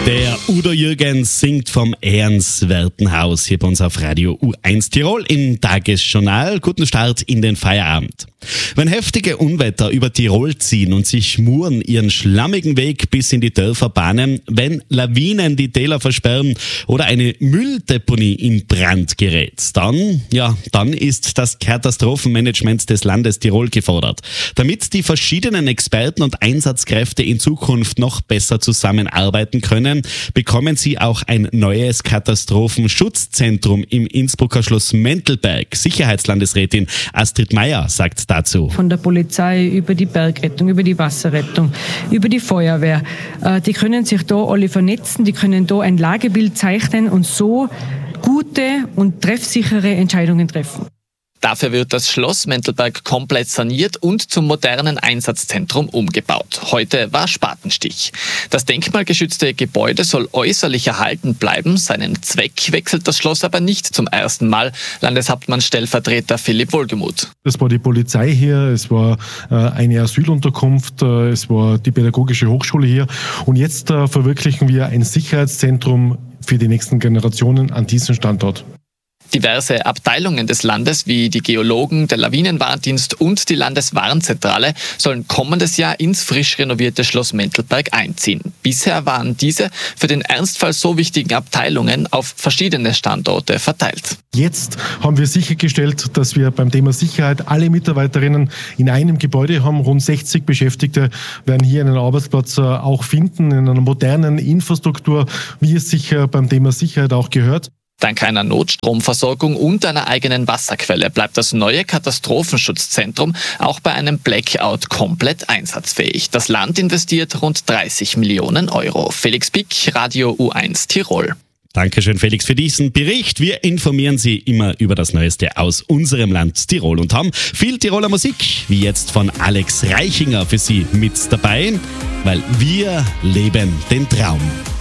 Der Udo Jürgens singt vom ehrenswerten Haus hier bei uns auf Radio U1 Tirol im Tagesjournal. Guten Start in den Feierabend. Wenn heftige Unwetter über Tirol ziehen und sich Muren ihren schlammigen Weg bis in die Dörfer bahnen, wenn Lawinen die Täler versperren oder eine Mülldeponie in Brand gerät, dann ist das Katastrophenmanagement des Landes Tirol gefordert. Damit die verschiedenen Experten und Einsatzkräfte in Zukunft noch besser zusammenarbeiten können, bekommen sie auch ein neues Katastrophenschutzzentrum im Innsbrucker Schloss Mentelberg. Sicherheitslandesrätin Astrid Meier sagt dazu. Von der Polizei über die Bergrettung, über die Wasserrettung, über die Feuerwehr. Die können sich da alle vernetzen, die können da ein Lagebild zeichnen und so gute und treffsichere Entscheidungen treffen. Dafür wird das Schloss Mentelberg komplett saniert und zum modernen Einsatzzentrum umgebaut. Heute war Spatenstich. Das denkmalgeschützte Gebäude soll äußerlich erhalten bleiben. Seinen Zweck wechselt das Schloss aber nicht zum ersten Mal. Landeshauptmann-Stellvertreter Philipp Wohlgemuth. Es war die Polizei hier, es war eine Asylunterkunft, es war die Pädagogische Hochschule hier. Und jetzt verwirklichen wir ein Sicherheitszentrum für die nächsten Generationen an diesem Standort. Diverse Abteilungen des Landes wie die Geologen, der Lawinenwarndienst und die Landeswarnzentrale sollen kommendes Jahr ins frisch renovierte Schloss Mentelberg einziehen. Bisher waren diese für den Ernstfall so wichtigen Abteilungen auf verschiedene Standorte verteilt. Jetzt haben wir sichergestellt, dass wir beim Thema Sicherheit alle Mitarbeiterinnen in einem Gebäude haben. Rund 60 Beschäftigte werden hier einen Arbeitsplatz auch finden, in einer modernen Infrastruktur, wie es sich beim Thema Sicherheit auch gehört. Dank einer Notstromversorgung und einer eigenen Wasserquelle bleibt das neue Katastrophenschutzzentrum auch bei einem Blackout komplett einsatzfähig. Das Land investiert rund 30 Millionen Euro. Felix Pick, Radio U1 Tirol. Dankeschön, Felix, für diesen Bericht. Wir informieren Sie immer über das Neueste aus unserem Land Tirol und haben viel Tiroler Musik, wie jetzt von Alex Reichinger für Sie mit dabei, weil wir leben den Traum.